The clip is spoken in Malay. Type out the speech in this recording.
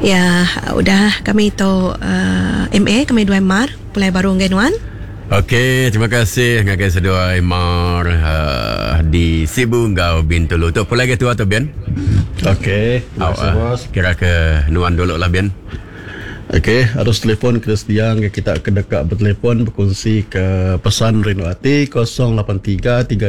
Ya, udah kami itu MA, kami 2 MR, pulai baru ngenuan. Okey, terima kasih ngagai sedua Imar di Sibu Ngau Bintulu. Tu pulai ke tu atau Bian? Okey, terima kasih bos. Kira ke nuan dulu lah Bian. Okey, harus telefon kita sedia kita ke dekat bertelefon berkongsi ke pesan Reno Ati 083